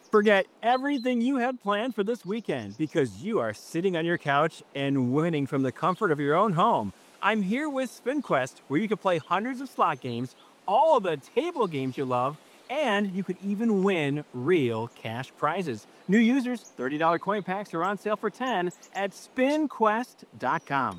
Forget everything you had planned for this weekend because you are sitting on your couch and winning from the comfort of your own home. I'm here with SpinQuest, where you can play hundreds of slot games, all of the table games you love, and you could even win real cash prizes. New users, $30 coin packs are on sale for 10 at spinquest.com.